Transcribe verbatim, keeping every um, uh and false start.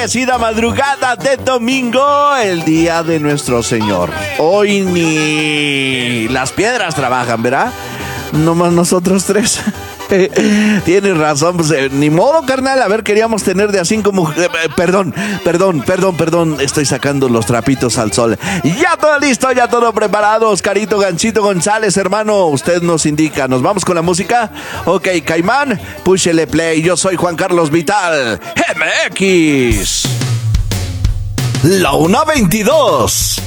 bendecida madrugada de domingo, el día de nuestro Señor. Hoy ni las piedras trabajan, ¿verdad? Nomás nosotros tres. Tienes razón, pues eh, ni modo, carnal. A ver, queríamos tener de a cinco mujeres. Eh, perdón, perdón, perdón, perdón. Estoy sacando los trapitos al sol. Ya todo listo, ya todo preparado. Oscarito Ganchito González, hermano. Usted nos indica. ¿Nos vamos con la música? Ok, Caimán, púchele play. Yo soy Juan Carlos Vital, M X. La una veintidós.